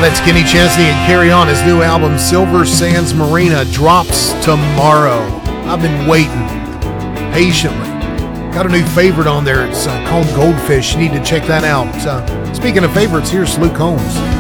That's Kenny Chesney and Carry On. His new album, Silver Sands Marina, drops tomorrow. I've been waiting patiently. Got a new favorite on there. It's called Goldfish. You need to check that out. Speaking of favorites, here's Luke Combs.